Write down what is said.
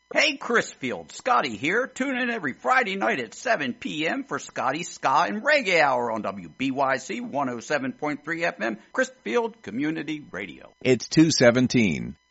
Hey, Chrisfield, Scotty here. Tune in every Friday night at 7 p.m. for Scotty's Ska and Reggae Hour on WBYC 107.3 FM, Chrisfield Community Radio. It's 2:17.